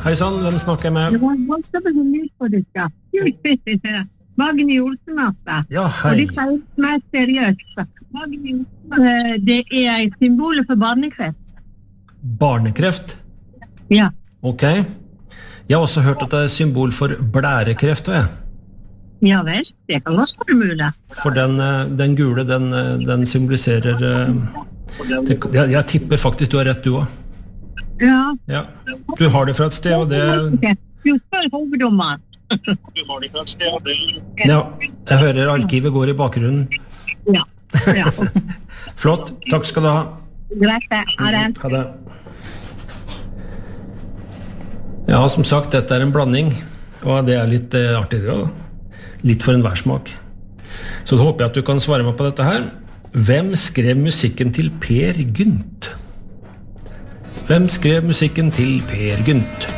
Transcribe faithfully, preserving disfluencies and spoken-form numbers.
Hei sann, hvem snakker jeg med? Det var voldsomt som nytt på det skal. Magni Olsen, altså. Ja, hei. Og det er mer seriøst. Magni Olsen, det er et symbol for barnekreft. Barnekreft? Ja. Ok. Jeg har også hørt at det er symbol for blærekreft, vet jeg. Ja vel, det kan også være mulig. For den, den gule, den, den symboliserer... Det, jeg, jeg tipper faktisk du har rett, du også. Ja. Ja. Du har det fra et sted, og det... Du spør hoveddommer. Ja, jeg hører arkivet går i bakgrunnen. Ja. Ja. Flott, takk skal du ha. Greit, ha det. Ha det. Ja, som sagt, dette er en blanding, og det er litt eh, artig, ja. Litt for en værsmak. Så da håper jeg at du kan svare meg på dette her. Hvem skrev musikken til Per Gynt? Hvem skrev musikken til Per Gynt?